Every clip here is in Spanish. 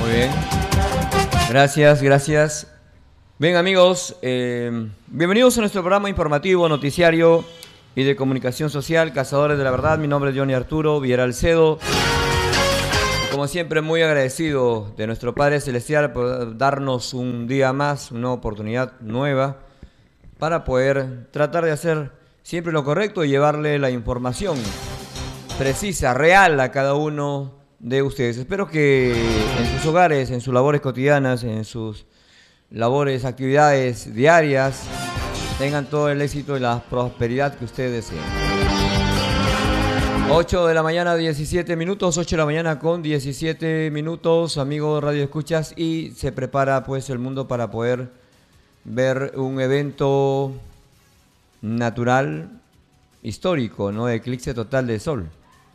Muy bien. Gracias, gracias. Bien, amigos, bienvenidos a nuestro programa informativo, noticiario y de comunicación social, Cazadores de la Verdad. Mi nombre es Johnny Arturo Villaralcedo. Como siempre, muy agradecido de nuestro Padre Celestial por darnos un día más, una oportunidad nueva para poder tratar de hacer siempre lo correcto y llevarle la información precisa, real a cada uno de ustedes. Espero que en sus hogares, en sus labores cotidianas, en sus labores, actividades diarias, tengan todo el éxito y la prosperidad que ustedes deseen. 8 de la mañana, 17 minutos, 8 de la mañana con 17 minutos, amigos Radio Escuchas, y se prepara pues el mundo para poder ver un evento natural, histórico, ¿no? Eclipse total de sol.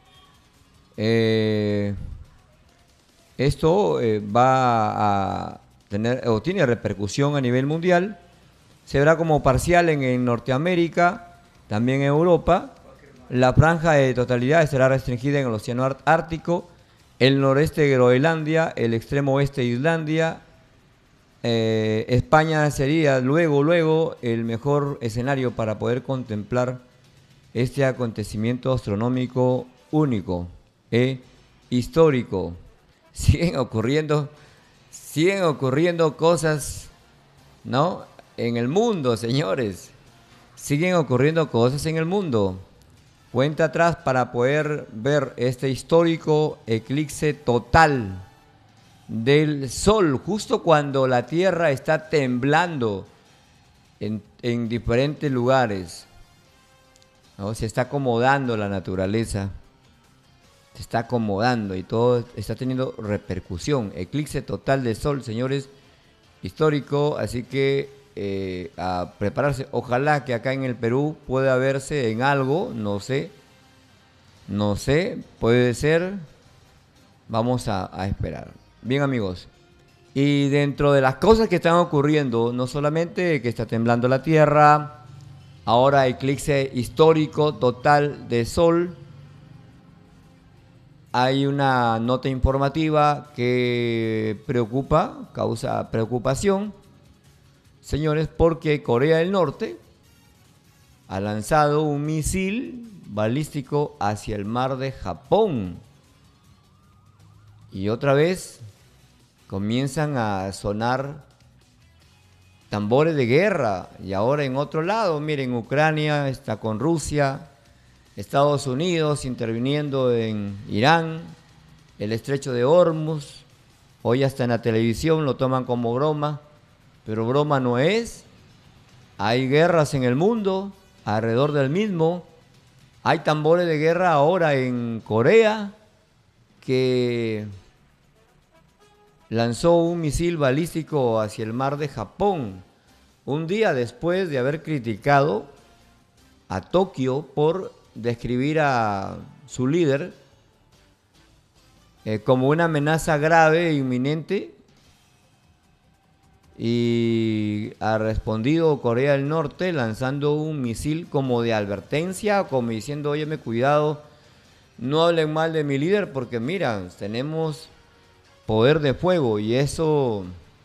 Esto va a tener o tiene repercusión a nivel mundial. Se verá como parcial en Norteamérica, también en Europa. La franja de totalidad estará restringida en el Océano Ártico, el noreste de Groenlandia, el extremo oeste de Islandia. España sería luego el mejor escenario para poder contemplar este acontecimiento astronómico único e histórico. Siguen ocurriendo cosas, ¿no? En el mundo, señores. Siguen ocurriendo cosas en el mundo. Cuenta atrás para poder ver este histórico eclipse total del sol, justo cuando la Tierra está temblando en diferentes lugares, ¿no? Se está acomodando la naturaleza, se está acomodando y todo está teniendo repercusión. Eclipse total del sol, señores, histórico, así que a prepararse. Ojalá que acá en el Perú pueda verse en algo, no sé, puede ser, vamos a esperar. Bien, amigos, y dentro de las cosas que están ocurriendo, no solamente que está temblando la Tierra, ahora eclipse histórico total de sol, hay una nota informativa que causa preocupación, señores, porque Corea del Norte ha lanzado un misil balístico hacia el mar de Japón. Y otra vez comienzan a sonar tambores de guerra. Y ahora en otro lado, miren, Ucrania está con Rusia, Estados Unidos interviniendo en Irán, el estrecho de Hormuz. Hoy hasta en la televisión lo toman como broma, pero broma no es. Hay guerras en el mundo, alrededor del mismo. Hay tambores de guerra ahora en Corea, que lanzó un misil balístico hacia el mar de Japón, un día después de haber criticado a Tokio por describir a su líder como una amenaza grave e inminente. Y ha respondido Corea del Norte lanzando un misil como de advertencia, como diciendo, óyeme, cuidado, no hablen mal de mi líder porque mira, tenemos poder de fuego y eso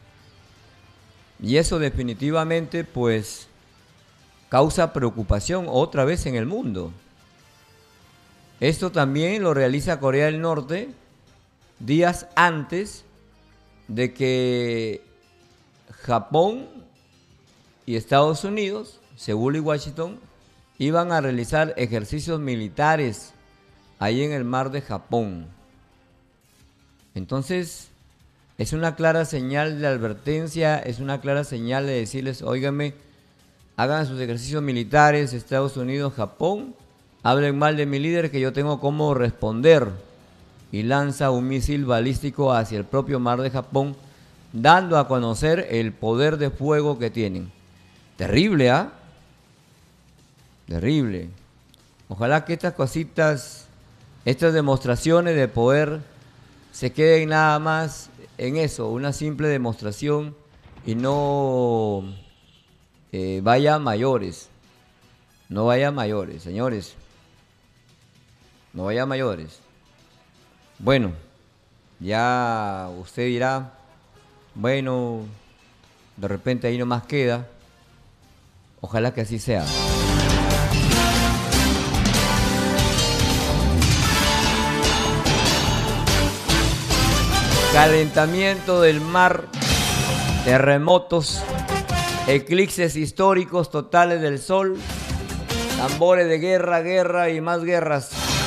definitivamente pues causa preocupación otra vez en el mundo. Esto también lo realiza Corea del Norte días antes de que Japón y Estados Unidos, Seúl y Washington, iban a realizar ejercicios militares ahí en el mar de Japón. Entonces, es una clara señal de advertencia, es una clara señal de decirles, óigame, hagan sus ejercicios militares, Estados Unidos, Japón, hablen mal de mi líder que yo tengo cómo responder. Y lanza un misil balístico hacia el propio mar de Japón, dando a conocer el poder de fuego que tienen. Terrible, ¿ah? Terrible. Ojalá que estas cositas, estas demostraciones de poder se queden nada más en eso, una simple demostración y no vaya a mayores. No vaya a mayores, señores. No vaya a mayores. Bueno, Ya usted dirá, bueno, de repente ahí nomás queda. Ojalá que así sea. Calentamiento del mar, terremotos, eclipses históricos totales del sol, tambores de guerra, guerra y más guerras.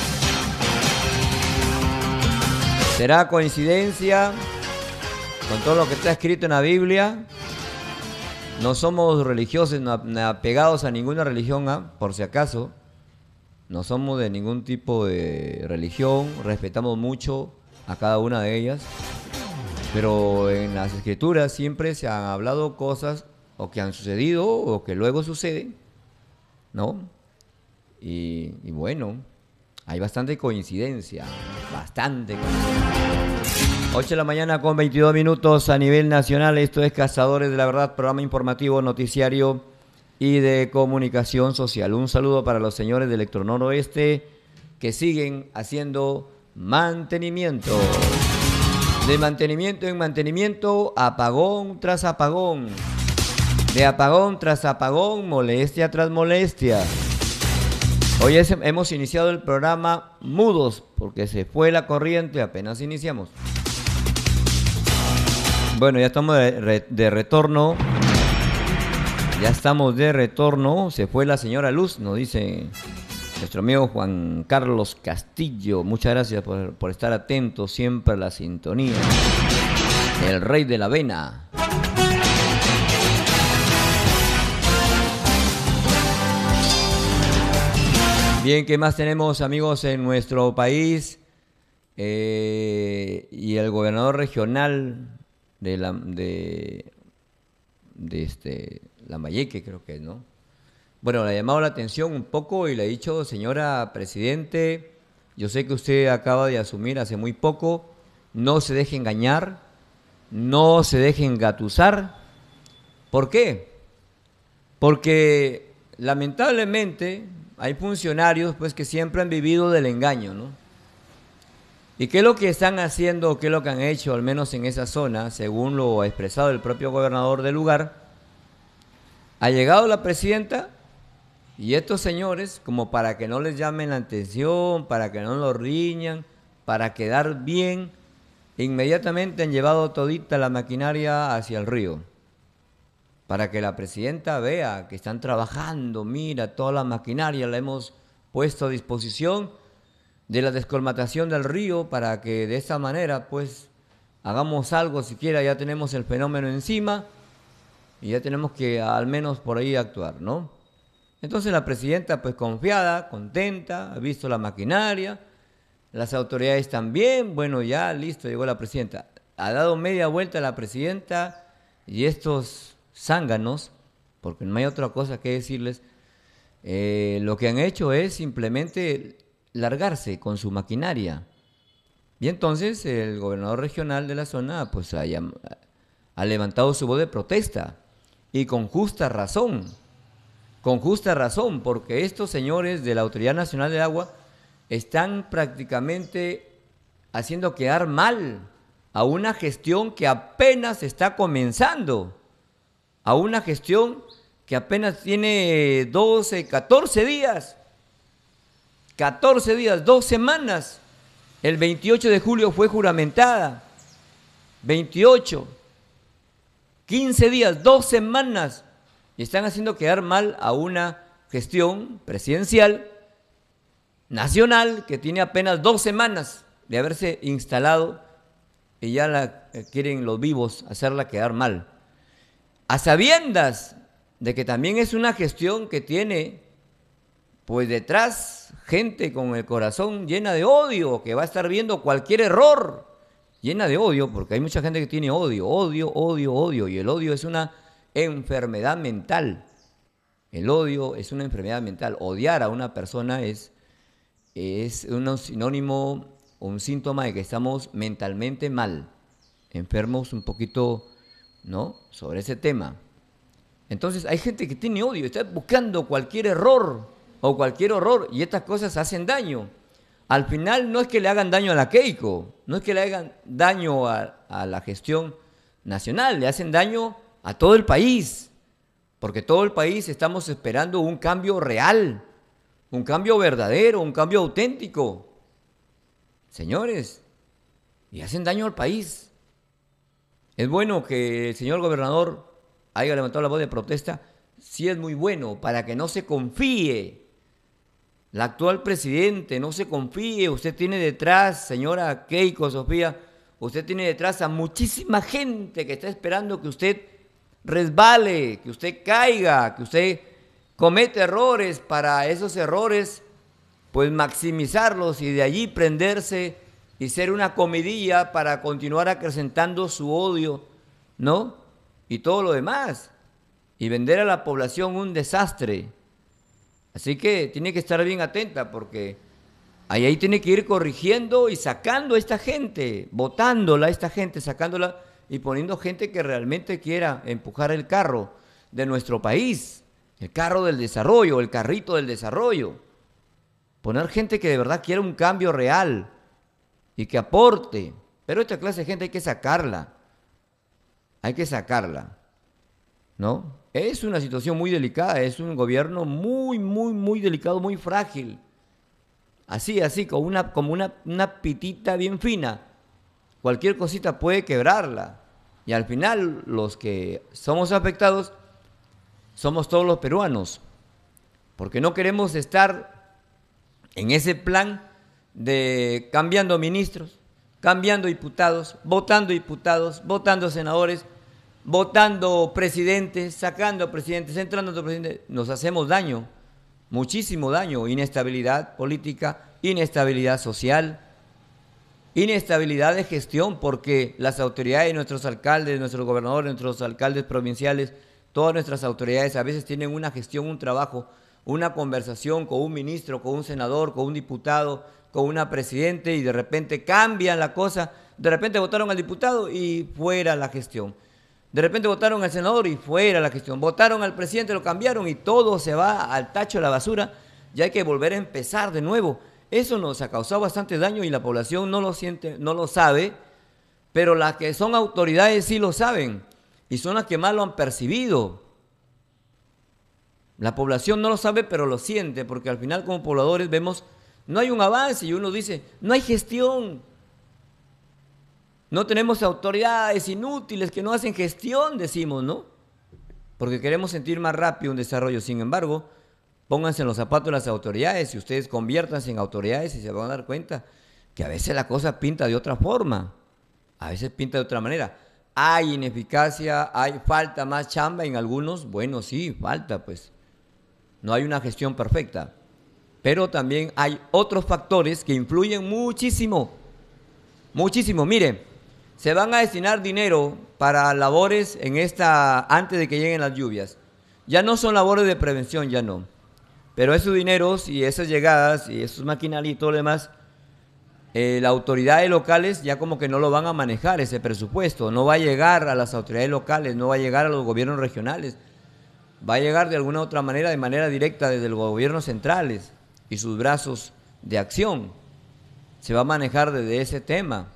¿Será coincidencia con todo lo que está escrito en la Biblia? No somos religiosos, no apegados a ninguna religión, por si acaso. No somos de ningún tipo de religión, respetamos mucho a cada una de ellas. Pero en las escrituras siempre se han hablado cosas o que han sucedido o que luego suceden, ¿no? Y bueno, hay bastante coincidencia, bastante coincidencia. 8 de la mañana con 22 minutos a nivel nacional. Esto es Cazadores de la Verdad, programa informativo, noticiario y de comunicación social. Un saludo para los señores del Electronoroeste que siguen haciendo mantenimiento. De mantenimiento en mantenimiento, apagón tras apagón. De apagón tras apagón, molestia tras molestia. Hoy hemos iniciado el programa mudos porque se fue la corriente, apenas iniciamos. Bueno, ya estamos de retorno. Ya estamos de retorno. Se fue la señora Luz, nos dice nuestro amigo Juan Carlos Castillo. Muchas gracias por estar atento siempre a la sintonía. El rey de la avena. Bien, ¿qué más tenemos, amigos, en nuestro país? Y el gobernador regional de Lambayeque, creo que es, ¿no? Bueno, le ha llamado la atención un poco y le ha dicho, señora Presidente, yo sé que usted acaba de asumir hace muy poco, no se deje engañar, no se deje engatusar. ¿Por qué? Porque lamentablemente hay funcionarios pues que siempre han vivido del engaño, ¿no? ¿Y qué es lo que están haciendo, qué es lo que han hecho, al menos en esa zona, según lo ha expresado el propio gobernador del lugar? Ha llegado la presidenta y estos señores, como para que no les llamen la atención, para que no los riñan, para quedar bien, inmediatamente han llevado todita la maquinaria hacia el río. Para que la presidenta vea que están trabajando, mira, toda la maquinaria la hemos puesto a disposición de la descolmatación del río para que de esta manera pues hagamos algo, siquiera ya tenemos el fenómeno encima y ya tenemos que al menos por ahí actuar, ¿no? Entonces la presidenta pues confiada, contenta, ha visto la maquinaria, las autoridades también, bueno, ya listo, llegó la presidenta. Ha dado media vuelta la presidenta y estos zánganos, porque no hay otra cosa que decirles, lo que han hecho es simplemente largarse con su maquinaria. Y entonces el gobernador regional de la zona pues ha levantado su voz de protesta y con justa razón, porque estos señores de la Autoridad Nacional del Agua están prácticamente haciendo quedar mal a una gestión que apenas está comenzando, a una gestión que apenas tiene 12, 14 días, 2 semanas. El 28 de julio fue juramentada, 28, 15 días, 2 semanas, y están haciendo quedar mal a una gestión presidencial nacional que tiene apenas 2 semanas de haberse instalado y ya la quieren los vivos hacerla quedar mal. A sabiendas de que también es una gestión que tiene pues detrás gente con el corazón llena de odio, que va a estar viendo cualquier error llena de odio, porque hay mucha gente que tiene odio, y el odio es una enfermedad mental. El odio es una enfermedad mental. Odiar a una persona es un sinónimo, un síntoma de que estamos mentalmente mal, enfermos un poquito, ¿no?, sobre ese tema. Entonces hay gente que tiene odio, está buscando cualquier error o cualquier horror, y estas cosas hacen daño. Al final no es que le hagan daño a la Keiko, no es que le hagan daño a la gestión nacional, le hacen daño a todo el país, porque todo el país estamos esperando un cambio real, un cambio verdadero, un cambio auténtico. Señores, y hacen daño al país. Es bueno que el señor gobernador haya levantado la voz de protesta, sí es muy bueno, para que no se confíe la actual presidente, no se confíe. Usted tiene detrás, señora Keiko Sofía, usted tiene detrás a muchísima gente que está esperando que usted resbale, que usted caiga, que usted cometa errores, para esos errores pues maximizarlos y de allí prenderse y ser una comidilla para continuar acrecentando su odio, ¿no? Y todo lo demás, y vender a la población un desastre. Así que tiene que estar bien atenta, porque ahí tiene que ir corrigiendo y sacando a esta gente, botándola a esta gente, sacándola y poniendo gente que realmente quiera empujar el carro de nuestro país, el carro del desarrollo, el carrito del desarrollo. Poner gente que de verdad quiera un cambio real y que aporte. Pero esta clase de gente hay que sacarla, ¿no? Es una situación muy delicada, es un gobierno muy delicado, muy frágil. Así, como una pitita bien fina. Cualquier cosita puede quebrarla. Y al final, los que somos afectados somos todos los peruanos. Porque no queremos estar en ese plan de cambiando ministros, cambiando diputados, votando senadores, votando presidentes, sacando presidentes, entrando otros presidentes. Nos hacemos daño, muchísimo daño, inestabilidad política, inestabilidad social, inestabilidad de gestión, porque las autoridades, nuestros alcaldes, nuestros gobernadores, nuestros alcaldes provinciales, todas nuestras autoridades a veces tienen una gestión, un trabajo, una conversación con un ministro, con un senador, con un diputado, con una presidente, y de repente cambian la cosa. De repente votaron al diputado y fuera la gestión. De repente votaron al senador y fuera la gestión. Votaron al presidente, lo cambiaron y todo se va al tacho de la basura. Ya hay que volver a empezar de nuevo. Eso nos ha causado bastante daño y la población no lo siente, no lo sabe, pero las que son autoridades sí lo saben y son las que más lo han percibido. La población no lo sabe, pero lo siente, porque al final como pobladores vemos no hay un avance y uno dice, no hay gestión. No tenemos autoridades inútiles que no hacen gestión, decimos, ¿no? Porque queremos sentir más rápido un desarrollo. Sin embargo, pónganse en los zapatos de las autoridades y ustedes conviértanse en autoridades y se van a dar cuenta que a veces la cosa pinta de otra forma, a veces pinta de otra manera. Hay ineficacia, hay falta más chamba en algunos. Bueno, sí, falta, pues. No hay una gestión perfecta. Pero también hay otros factores que influyen muchísimo. Muchísimo. Mire, se van a destinar dinero para labores antes de que lleguen las lluvias. Ya no son labores de prevención, ya no. Pero esos dineros y esas llegadas y esos maquinarios y todo lo demás, las autoridades locales ya como que no lo van a manejar ese presupuesto. No va a llegar a las autoridades locales, no va a llegar a los gobiernos regionales. Va a llegar de alguna otra manera, de manera directa desde los gobiernos centrales y sus brazos de acción. Se va a manejar desde ese tema.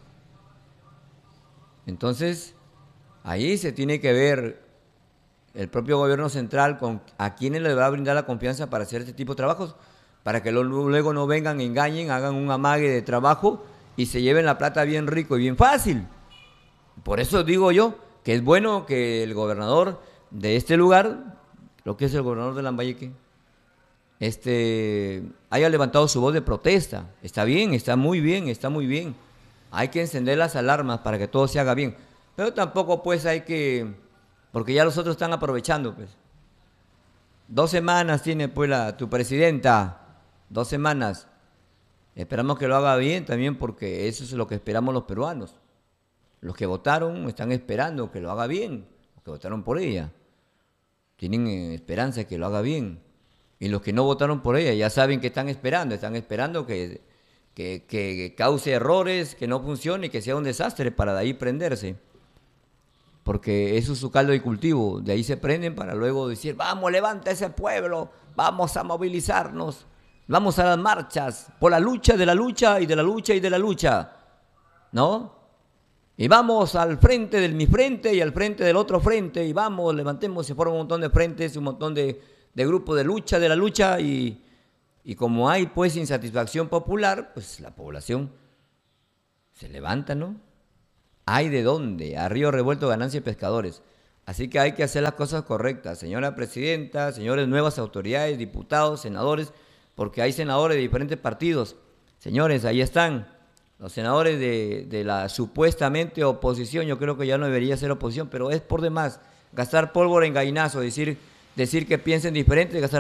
Entonces, ahí se tiene que ver el propio gobierno central a quienes le va a brindar la confianza para hacer este tipo de trabajos, para que luego no vengan, engañen, hagan un amague de trabajo y se lleven la plata bien rico y bien fácil. Por eso digo yo que es bueno que el gobernador de este lugar, lo que es el gobernador de Lambayeque, haya levantado su voz de protesta. Está bien, está muy bien, está muy bien. Hay que encender las alarmas para que todo se haga bien. Pero tampoco pues hay que, porque ya los otros están aprovechando pues. 2 semanas tiene pues tu presidenta, 2 semanas. Esperamos que lo haga bien también, porque eso es lo que esperamos los peruanos. Los que votaron están esperando que lo haga bien, los que votaron por ella. Tienen esperanza de que lo haga bien. Y los que no votaron por ella ya saben que están esperando que cause errores, que no funcione y que sea un desastre para de ahí prenderse. Porque eso es su caldo de cultivo, de ahí se prenden para luego decir, vamos, levanta ese pueblo, vamos a movilizarnos, Vamos a las marchas por la lucha de la lucha y de la lucha y de la lucha, ¿no? Y vamos al frente del mi frente y al frente del otro frente y vamos, levantemos, se forman un montón de frentes, un montón de grupos de la lucha y como hay pues insatisfacción popular, pues la población se levanta, ¿no? Hay de dónde, a río revuelto ganancia y pescadores. Así que hay que hacer las cosas correctas, señora presidenta, señores nuevas autoridades, diputados, senadores, porque hay senadores de diferentes partidos. Señores, ahí están los senadores de la supuestamente oposición. Yo creo que ya no debería ser oposición, pero es por demás gastar pólvora en gallinazo, decir que piensen diferente, gastar